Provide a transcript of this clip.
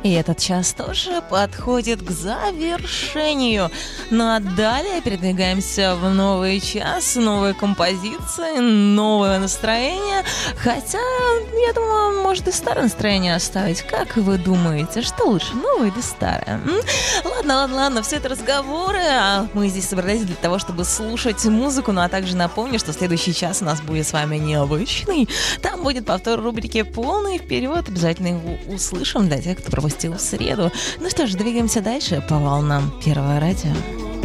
И этот час тоже подходит к завершению. Ну а далее передвигаемся в новый час, новые композиции, новое настроение. Хотя, я думаю, может и старое настроение оставить. Как вы думаете, что лучше, новое или старое? Ладно, все это разговоры. А мы здесь собрались для того, чтобы слушать музыку. Ну а также напомню, что следующий час у нас будет с вами необычный. Там будет повтор рубрики «Полный вперед». Обязательно его услышим для тех, кто пропустил в среду. Ну что ж, двигаемся дальше по волнам Первого радио.